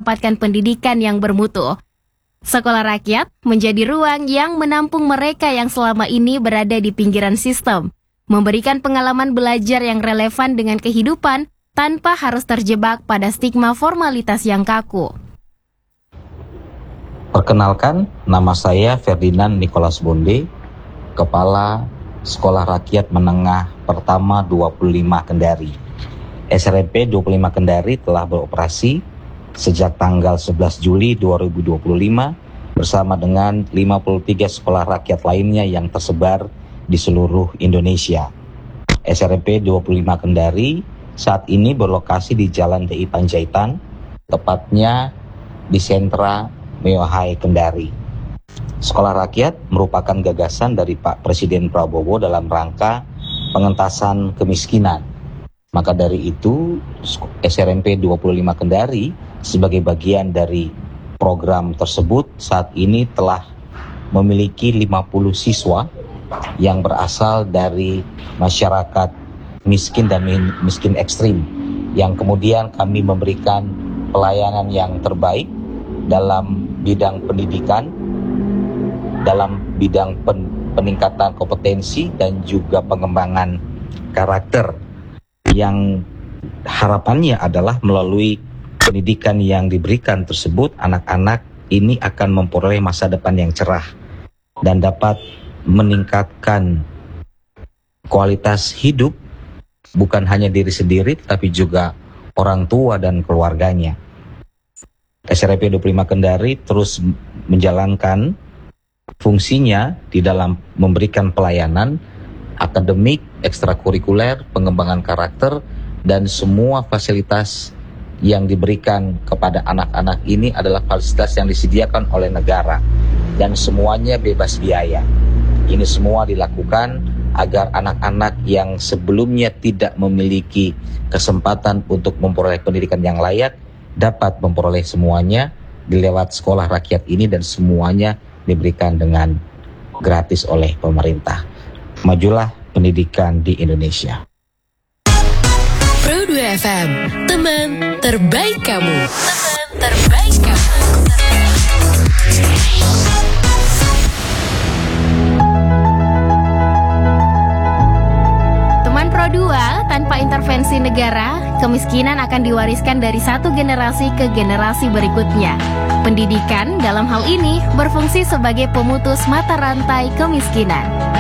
mendapatkan pendidikan yang bermutu. Sekolah rakyat menjadi ruang yang menampung mereka yang selama ini berada di pinggiran sistem, memberikan pengalaman belajar yang relevan dengan kehidupan tanpa harus terjebak pada stigma formalitas yang kaku. Perkenalkan, nama saya Ferdinand Nicholas Bonde, Kepala Sekolah Rakyat Menengah Pertama 25 Kendari. SRMP 25 Kendari telah beroperasi sejak tanggal 11 Juli 2025 bersama dengan 53 sekolah rakyat lainnya yang tersebar di seluruh Indonesia. SRMP 25 Kendari saat ini berlokasi di Jalan DI Panjaitan, tepatnya di sentra Meohai Kendari. Sekolah rakyat merupakan gagasan dari Pak Presiden Prabowo dalam rangka pengentasan kemiskinan. Maka dari itu, SRMP 25 Kendari sebagai bagian dari program tersebut saat ini telah memiliki 50 siswa yang berasal dari masyarakat miskin dan miskin ekstrim, yang kemudian kami memberikan pelayanan yang terbaik dalam bidang pendidikan, dalam bidang peningkatan kompetensi dan juga pengembangan karakter, yang harapannya adalah melalui pendidikan yang diberikan tersebut anak-anak ini akan memperoleh masa depan yang cerah dan dapat meningkatkan kualitas hidup bukan hanya diri sendiri tapi juga orang tua dan keluarganya. SRMP 25 Kendari terus menjalankan fungsinya di dalam memberikan pelayanan akademik, ekstrakurikuler, pengembangan karakter, dan semua fasilitas yang diberikan kepada anak-anak ini adalah fasilitas yang disediakan oleh negara dan semuanya bebas biaya. Ini semua dilakukan agar anak-anak yang sebelumnya tidak memiliki kesempatan untuk memperoleh pendidikan yang layak dapat memperoleh semuanya di lewat sekolah rakyat ini dan semuanya diberikan dengan gratis oleh pemerintah. Majulah pendidikan di Indonesia. Pro 2 FM, teman terbaik kamu. Teman terbaik kamu. Teman Pro 2, tanpa intervensi negara, kemiskinan akan diwariskan dari satu generasi ke generasi berikutnya. Pendidikan dalam hal ini berfungsi sebagai pemutus mata rantai kemiskinan.